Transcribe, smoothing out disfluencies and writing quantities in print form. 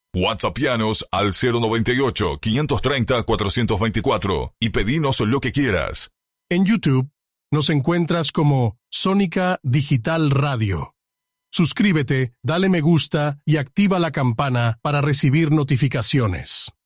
WhatsAppianos al 098-530-424 y pedinos lo que quieras. En YouTube nos encuentras como Sónica Digital Radio. Suscríbete, dale me gusta y activa la campana para recibir notificaciones.